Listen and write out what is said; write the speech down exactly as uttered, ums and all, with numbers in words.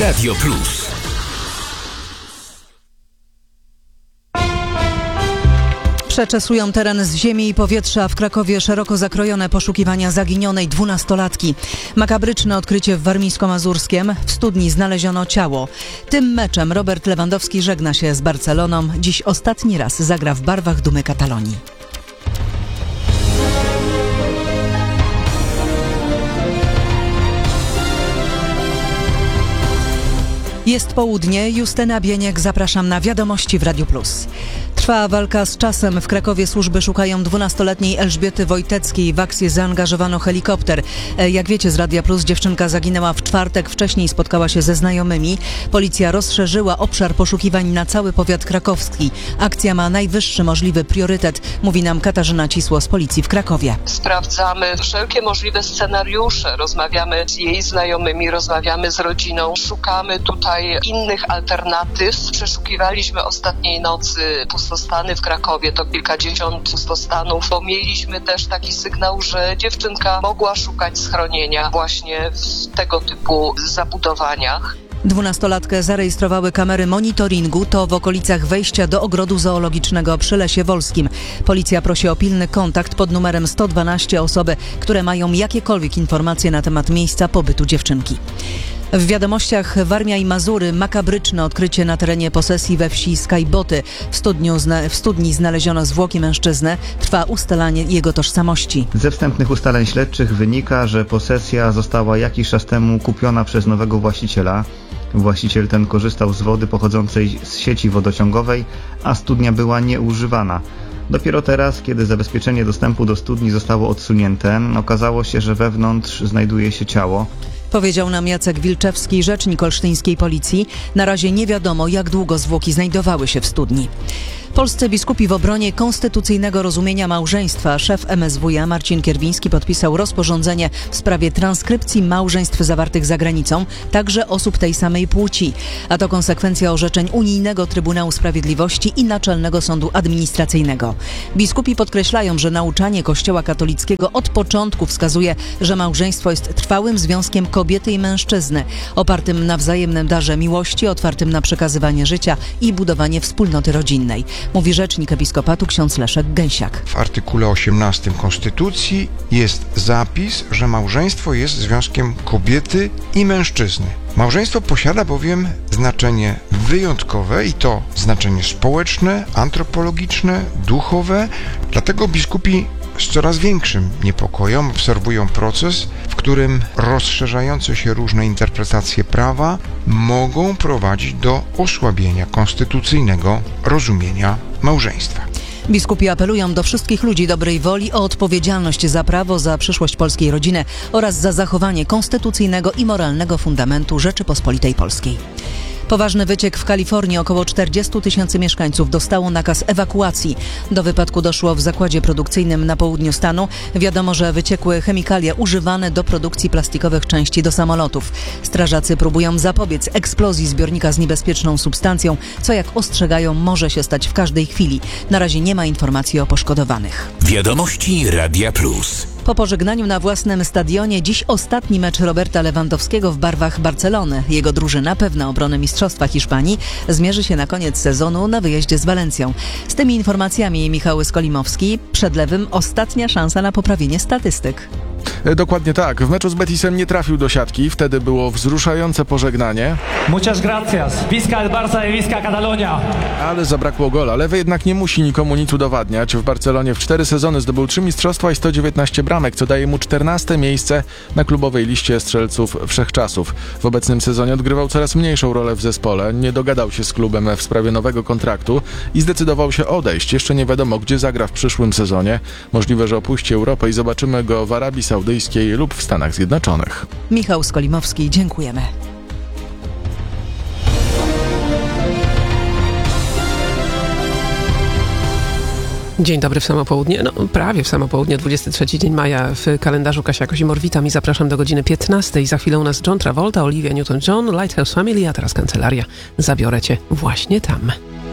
Radio Plus. Przeczesują teren z ziemi i powietrza. W Krakowie szeroko zakrojone poszukiwania zaginionej dwunastolatki. Makabryczne odkrycie w Warmińsko-Mazurskiem. W studni znaleziono ciało. Tym meczem Robert Lewandowski żegna się z Barceloną. Dziś ostatni raz zagra w barwach dumy Katalonii. Jest południe. Justyna Bieniek, zapraszam na Wiadomości w Radiu Plus. Trwa walka z czasem. W Krakowie służby szukają dwunastoletniej Elżbiety Wojteckiej. W akcję zaangażowano helikopter. Jak wiecie z Radia Plus, dziewczynka zaginęła w czwartek. Wcześniej spotkała się ze znajomymi. Policja rozszerzyła obszar poszukiwań na cały powiat krakowski. Akcja ma najwyższy możliwy priorytet, mówi nam Katarzyna Cisło z Policji w Krakowie. Sprawdzamy wszelkie możliwe scenariusze. Rozmawiamy z jej znajomymi, rozmawiamy z rodziną. Szukamy tutaj innych alternatyw. Przeszukiwaliśmy ostatniej nocy pustostany w Krakowie, to kilkadziesiąt pustostanów, bo mieliśmy też taki sygnał, że dziewczynka mogła szukać schronienia właśnie w tego typu zabudowaniach. Dwunastolatkę zarejestrowały kamery monitoringu, to w okolicach wejścia do ogrodu zoologicznego przy Lesie Wolskim. Policja prosi o pilny kontakt pod numerem sto dwanaście osoby, które mają jakiekolwiek informacje na temat miejsca pobytu dziewczynki. W wiadomościach Warmia i Mazury makabryczne odkrycie na terenie posesji we wsi Skajboty. W, studniu zna- w studni znaleziono zwłoki mężczyzny. Trwa ustalanie jego tożsamości. Ze wstępnych ustaleń śledczych wynika, że posesja została jakiś czas temu kupiona przez nowego właściciela. Właściciel ten korzystał z wody pochodzącej z sieci wodociągowej, a studnia była nieużywana. Dopiero teraz, kiedy zabezpieczenie dostępu do studni zostało odsunięte, okazało się, że wewnątrz znajduje się ciało. Powiedział nam Jacek Wilczewski, rzecznik olsztyńskiej policji. Na razie nie wiadomo, jak długo zwłoki znajdowały się w studni. Polscy biskupi w obronie konstytucyjnego rozumienia małżeństwa. Szef M S W Marcin Kierwiński podpisał rozporządzenie w sprawie transkrypcji małżeństw zawartych za granicą, także osób tej samej płci. A to konsekwencja orzeczeń Unijnego Trybunału Sprawiedliwości i Naczelnego Sądu Administracyjnego. Biskupi podkreślają, że nauczanie Kościoła katolickiego od początku wskazuje, że małżeństwo jest trwałym związkiem kobiety i mężczyzny, opartym na wzajemnym darze miłości, otwartym na przekazywanie życia i budowanie wspólnoty rodzinnej. Mówi rzecznik episkopatu ksiądz Leszek Gęsiak. W artykule osiemnastym Konstytucji jest zapis, że małżeństwo jest związkiem kobiety i mężczyzny. Małżeństwo posiada bowiem znaczenie wyjątkowe i to znaczenie społeczne, antropologiczne, duchowe. Dlatego biskupi z coraz większym niepokojem obserwują proces, w którym rozszerzające się różne interpretacje prawa mogą prowadzić do osłabienia konstytucyjnego rozumienia małżeństwa. Biskupi apelują do wszystkich ludzi dobrej woli o odpowiedzialność za prawo, za przyszłość polskiej rodziny oraz za zachowanie konstytucyjnego i moralnego fundamentu Rzeczypospolitej Polskiej. Poważny wyciek w Kalifornii. Około czterdziestu tysięcy mieszkańców dostało nakaz ewakuacji. Do wypadku doszło w zakładzie produkcyjnym na południu stanu. Wiadomo, że wyciekły chemikalia używane do produkcji plastikowych części do samolotów. Strażacy próbują zapobiec eksplozji zbiornika z niebezpieczną substancją, co jak ostrzegają może się stać w każdej chwili. Na razie nie ma informacji o poszkodowanych. Wiadomości Radia Plus. Po pożegnaniu na własnym stadionie dziś ostatni mecz Roberta Lewandowskiego w barwach Barcelony. Jego drużyna, pewna obrony Mistrzostwa Hiszpanii, zmierzy się na koniec sezonu na wyjeździe z Walencją. Z tymi informacjami Michał Skolimowski. Przed Lewym ostatnia szansa na poprawienie statystyk. Dokładnie tak. W meczu z Betisem nie trafił do siatki. Wtedy było wzruszające pożegnanie. Muchas gracias. Visca el Barça y Visca Catalunya. Ale zabrakło gola. Lewy jednak nie musi nikomu nic udowadniać. W Barcelonie w cztery sezony zdobył trzy mistrzostwa i sto dziewiętnaście bramek, co daje mu czternaste miejsce na klubowej liście strzelców wszechczasów. W obecnym sezonie odgrywał coraz mniejszą rolę w zespole. Nie dogadał się z klubem w sprawie nowego kontraktu i zdecydował się odejść. Jeszcze nie wiadomo, gdzie zagra w przyszłym sezonie. Możliwe, że opuści Europę i zobaczymy go w Arabii Saudyjskiej lub w Stanach Zjednoczonych. Michał Skolimowski, dziękujemy. Dzień dobry w samo południe, no prawie w samo południe, dwudziesty trzeci dzień maja w kalendarzu. Kasia Kozimor, witam i zapraszam do godziny piętnastej. Za chwilę u nas John Travolta, Olivia Newton-John, Lighthouse Family, a teraz kancelaria. Zabiorę cię właśnie tam.